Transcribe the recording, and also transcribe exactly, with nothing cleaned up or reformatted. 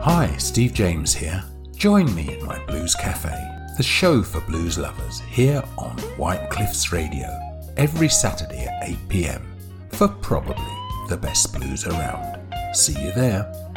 Hi, Steve James here. Join me in my Blues Cafe, the show for blues lovers here on White Cliffs Radio, every Saturday at eight p m for probably the best blues around. See you there.